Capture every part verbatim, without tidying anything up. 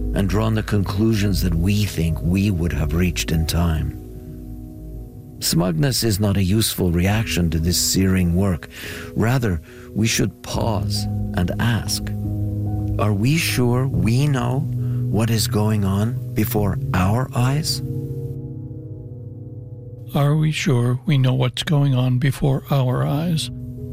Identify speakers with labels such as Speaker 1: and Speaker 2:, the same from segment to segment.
Speaker 1: and drawn the conclusions that we think we would have reached in time. Smugness is not a useful reaction to this searing work. Rather, we should pause and ask, are we sure we know what is going on before our eyes?
Speaker 2: Are we sure we know what's going on before our eyes?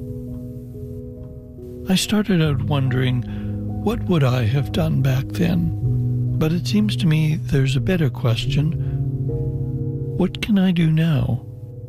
Speaker 2: I started out wondering, what would I have done back then? But it seems to me there's a better question. What can I do now?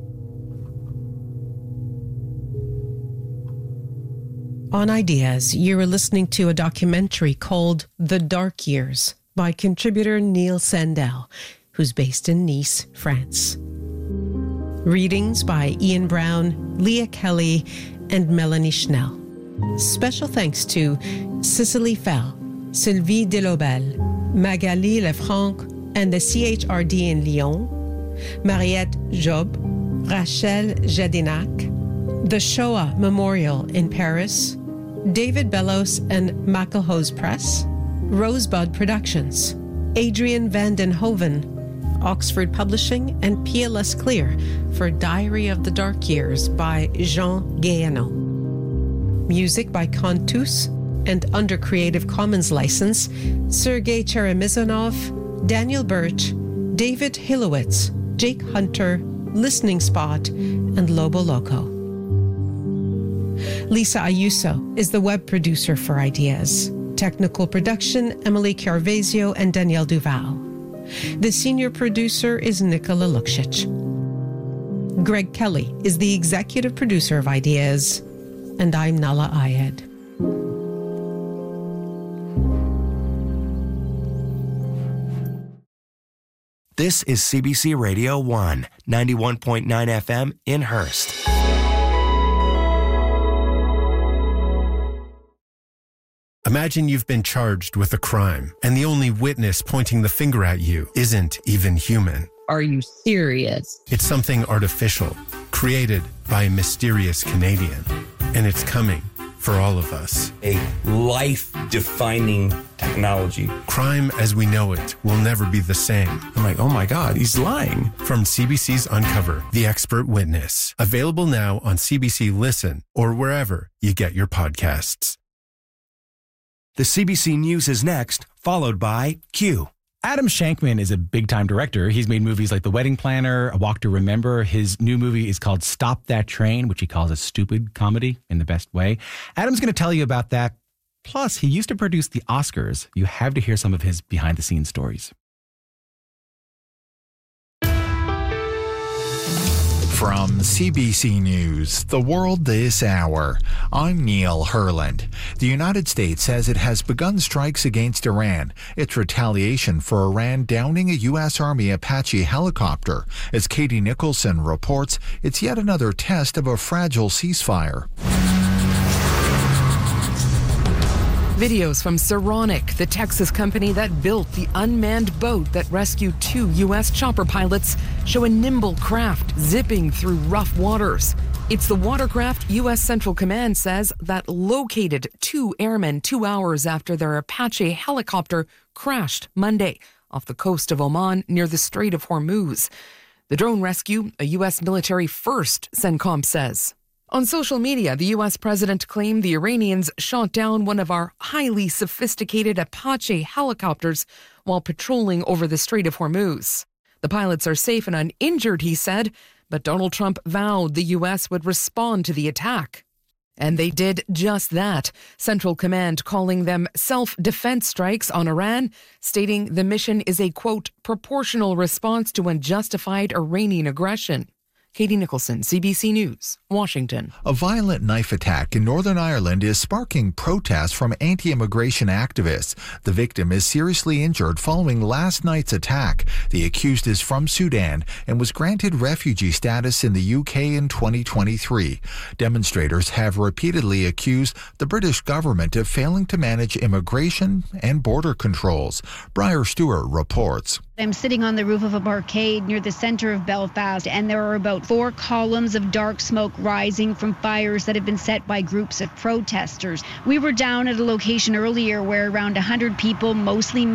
Speaker 3: On Ideas, you are listening to a documentary called The Dark Years by contributor Neil Sandel, who's based in Nice, France. Readings by Ian Brown, Leah Kelly, and Melanie Schnell. Special thanks to Cicely Fell, Sylvie Delobel, Magali Lefranc, and the C H R D in Lyon, Mariette Job, Rachel Jadinac, the Shoah Memorial in Paris, David Bellos and Mackelhose Press, Rosebud Productions, Adrian van den Hoven, Oxford Publishing, and P L S Clear for Diary of the Dark Years by Jean Guéhenno. Music by Contus, and under Creative Commons license, Sergei Cheremizonov, Daniel Birch, David Hilowitz, Jake Hunter, Listening Spot, and Lobo Loco. Lisa Ayuso is the web producer for Ideas. Technical production, Emily Carvazio and Danielle Duval. The senior producer is Nicola Luksic. Greg Kelly is the executive producer of Ideas, and I'm Nala Ayed.
Speaker 4: This is C B C Radio one, ninety-one point nine F M in Hearst.
Speaker 5: Imagine you've been charged with a crime, and the only witness pointing the finger at you isn't even human.
Speaker 6: Are you serious?
Speaker 5: It's something artificial, created by a mysterious Canadian, and it's coming for all of us.
Speaker 7: A life-defining technology.
Speaker 5: Crime as we know it will never be the same.
Speaker 8: I'm like, oh my God, he's lying.
Speaker 5: From C B C's Uncover, The Expert Witness. Available now on C B C Listen or wherever you get your podcasts.
Speaker 4: The C B C News is next, followed by Q.
Speaker 9: Adam Shankman is a big-time director. He's made movies like The Wedding Planner, A Walk to Remember. His new movie is called Stop That Train, which he calls a stupid comedy in the best way. Adam's going to tell you about that. Plus, he used to produce the Oscars. You have to hear some of his behind-the-scenes stories.
Speaker 10: From C B C News, The World This Hour, I'm Neil Herland. The United States says it has begun strikes against Iran. It's retaliation for Iran downing a U S Army Apache helicopter. As Katie Nicholson reports, it's yet another test of a fragile ceasefire.
Speaker 11: Videos from Saronic, the Texas company that built the unmanned boat that rescued two U S chopper pilots, show a nimble craft zipping through rough waters. It's the watercraft U S Central Command says that located two airmen two hours after their Apache helicopter crashed Monday off the coast of Oman near the Strait of Hormuz. The drone rescue, a U S military first, CENTCOM says. On social media, the U S president claimed the Iranians shot down one of our highly sophisticated Apache helicopters while patrolling over the Strait of Hormuz. The pilots are safe and uninjured, he said, but Donald Trump vowed the U S would respond to the attack. And they did just that, Central Command calling them self-defense strikes on Iran, stating the mission is a, quote, proportional response to unjustified Iranian aggression. Katie Nicholson, C B C News, Washington.
Speaker 10: A violent knife attack in Northern Ireland is sparking protests from anti-immigration activists. The victim is seriously injured following last night's attack. The accused is from Sudan and was granted refugee status in the U K in twenty twenty-three. Demonstrators have repeatedly accused the British government of failing to manage immigration and border controls. Briar Stewart reports.
Speaker 12: I'm sitting on the roof of a barcade near the centre of Belfast, and there are about four columns of dark smoke rising from fires that have been set by groups of protesters. We were down at a location earlier where around one hundred people, mostly men,